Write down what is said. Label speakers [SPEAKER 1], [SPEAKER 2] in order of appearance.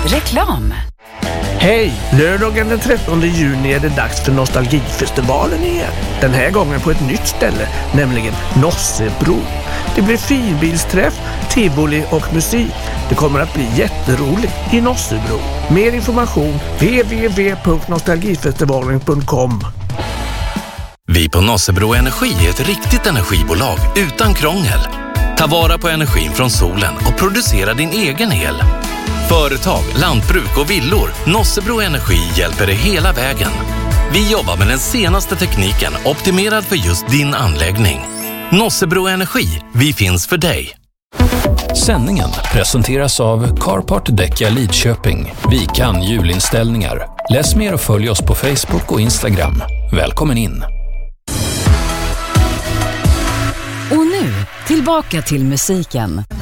[SPEAKER 1] Reklam.
[SPEAKER 2] Hej! Lördagen den 13 juni är det dags för Nostalgifestivalen igen. Den här gången på ett nytt ställe, nämligen Nossebro. Det blir finbilsträff, tivoli och musik. Det kommer att bli jätteroligt i Nossebro. Mer information www.nostalgifestivalen.com.
[SPEAKER 3] Vi på Nossebro Energi är ett riktigt energibolag utan krångel. Ta vara på energin från solen och producera din egen el. Företag, lantbruk och villor. Nossebro Energi hjälper dig hela vägen. Vi jobbar med den senaste tekniken optimerad för just din anläggning. Nossebro Energi, vi finns för dig.
[SPEAKER 4] Sändningen presenteras av Carpart Däcka Lidköping. Vi kan julinställningar. Läs mer och följ oss på Facebook och Instagram. Välkommen in!
[SPEAKER 1] Och nu, tillbaka till musiken.